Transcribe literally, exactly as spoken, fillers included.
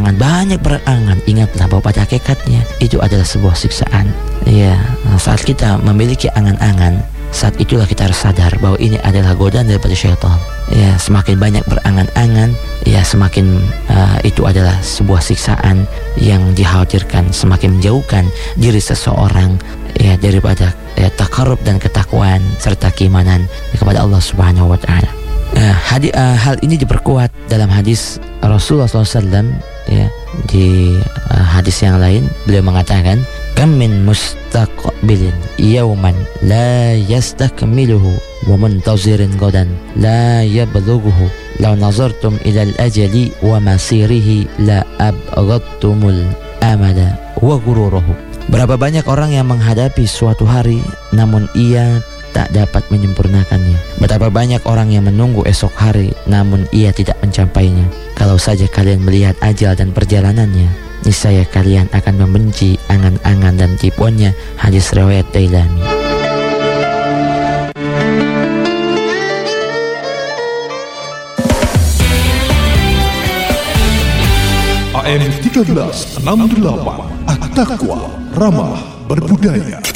berangan-angan, banyak berangan, ingatlah bahwa pada hakikatnya itu adalah sebuah siksaan. Ya, saat kita memiliki angan-angan, saat itulah kita harus sadar bahwa ini adalah godaan daripada syaitan. Ya, semakin banyak berangan-angan, ya semakin uh, itu adalah sebuah siksaan yang dikhawatirkan, semakin menjauhkan diri seseorang ya daripada ya, takarrub dan ketakwaan serta keimanan kepada Allah Subhanahu wa taala. Uh, hadi, uh, hal ini diperkuat dalam hadis Rasulullah shallallahu alaihi wasallam ya, di uh, hadis yang lain beliau mengatakan, kam min mustaqbilin yawman la yastakmiluhu wa muntazirin gadan la yablughuhu law nazartum ila al-ajali wa masirihi la abghadtumul amala wa gururuhu. Berapa banyak orang yang menghadapi suatu hari namun ia tak dapat menyempurnakannya. Betapa banyak orang yang menunggu esok hari namun ia tidak mencapainya. Kalau saja kalian melihat ajal dan perjalanannya, niscaya kalian akan membenci angan-angan dan tipuannya. Hadis riwayat Dailami. A M tiga belas enam puluh delapan At-Taqwa Ramah Berbudaya.